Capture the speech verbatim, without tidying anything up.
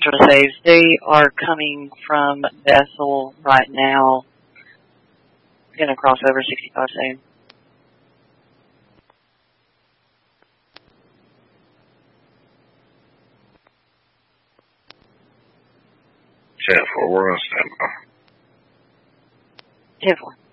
saves. They are coming from Bethel right now. Going to cross over sixty-five soon. ten four, we're going to stand by. ten four.